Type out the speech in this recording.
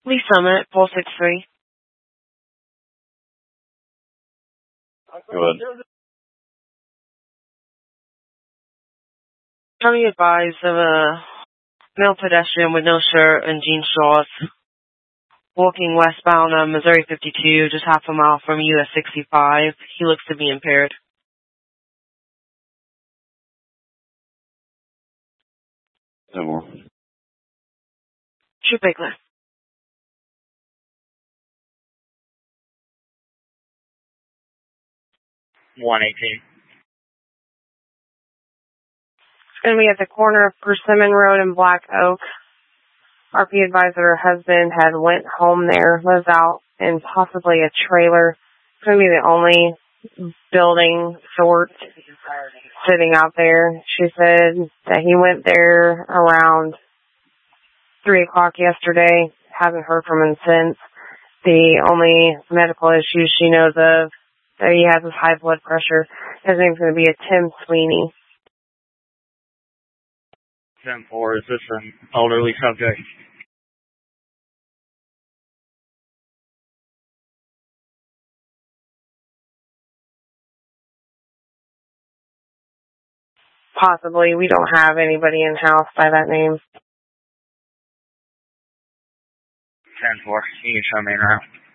Lee Summit, 463. Go ahead. Trying to advise of a male pedestrian with no shirt and jean shorts walking westbound on Missouri 52, just half a mile from US 65. He looks to be impaired. No more. True Bigler. $118. It's going to be at the corner of Persimmon Road and Black Oak. RP advised that her husband had went home there, was out in possibly a trailer. It's going to be the only building sort sitting out there. She said that he went there around 3 o'clock yesterday. Hasn't heard from him since. The only medical issues she knows of that he has is high blood pressure. His name's going to be Tim Sweeney. 10-4, is this an elderly subject? Possibly. We don't have anybody in-house by that name. 10-4, you can show me around.